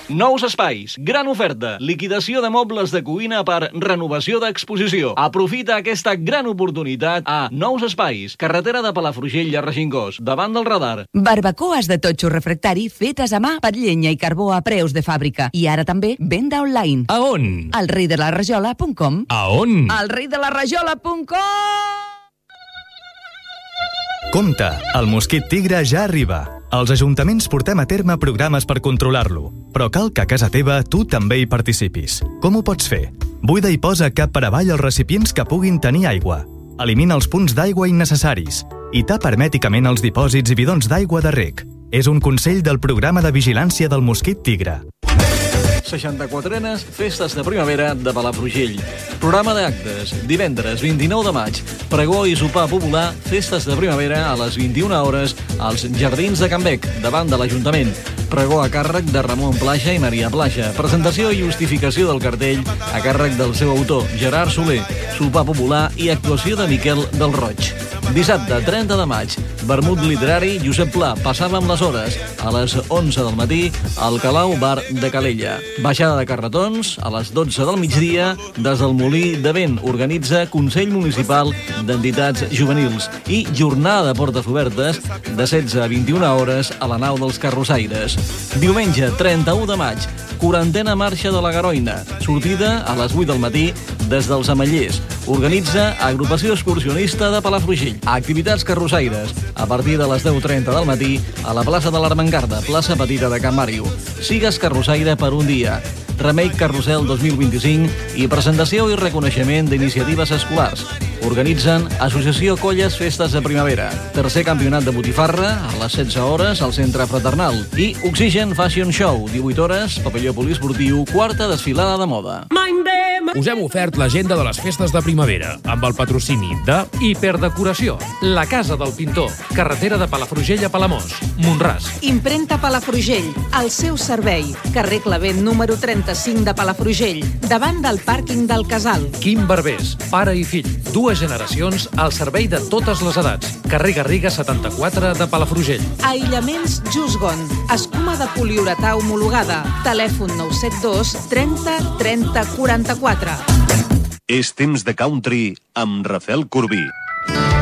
Nous espais, gran oferta, liquidació de mobles de cuina per renovació d'exposició. Aprofita aquesta gran oportunitat a Nous Espais, carretera de Palafrugell a Regingós, davant del radar. Barbacoes de totxo refractari fetes a mà per llenya i carbó a preus de fàbrica. I ara també venda online. A on? Al reidelarejola.com. A on? Al reidelarejola.com. Compte, el mosquit tigre ja arriba. Els ajuntaments portem a terme programes per controlar-lo, però cal que a casa teva tu també hi participis. Com ho pots fer? Buida i posa cap per avall els recipients que puguin tenir aigua. Elimina els punts d'aigua innecessaris i tapa hermèticament els dipòsits i bidons d'aigua de reg. És un consell del programa de vigilància del mosquit tigre. 64enes Festes de Primavera de Palafrugell. Programa d'actes, divendres 29 de maig. Pregó i sopar popular, Festes de Primavera a les 21 hores als Jardins de Can Bec, davant de l'Ajuntament. Pregó a càrrec de Ramon Plaja i Maria Plaja. Presentació i justificació del cartell a càrrec del seu autor, Gerard Soler. Sopar popular i actuació de Miquel del Roig. Dissabte, 30 de maig, vermut literari Josep Pla, passàvem les hores, a les 11 del matí, al Calau Bar de Calella. Baixada de carretons, a les 12 del migdia, des del Molí de Vent, organitza Consell Municipal d'Entitats Juvenils i jornada de portes obertes de 16 a 21 hores a la nau dels Carrossaires. Diumenge, 31 de maig, 40a Marxa de la Garoina, sortida a les 8 del matí des dels Amallers. Organitza Agrupació Excursionista de Palafrugell. Activitats carrossaires a partir de les 10:30 del matí a la plaça de l'Armengarda, plaça Petita de Can Màriu. Sigues carrossaire per un dia. Remake Carrusel 2025 i presentació i reconeixement d'iniciatives escolars. Organitzen Associació Colles Festes de Primavera. Tercer campionat de botifarra a les 16 hores al Centre Fraternal. I Oxigen Fashion Show, 18 hores, pavelló poliesportiu, quarta desfilada de moda. Us hem ofert l'agenda de les festes de primavera amb el patrocini de Hiperdecoració, la Casa del Pintor, carretera de Palafrugell a Palamós, Mont-ras. Imprenta Palafrugell, al seu servei, carrer Clavent número 35 de Palafrugell, davant del pàrquing del Casal. Quim Barbers, pare i fill, dues generacions al servei de totes les edats, carrer Garriga 74 de Palafrugell. Aïllaments Jusgon, escuma de poliuretà homologada, telèfon 972 30 30 44. És temps de country amb Rafael Corbí.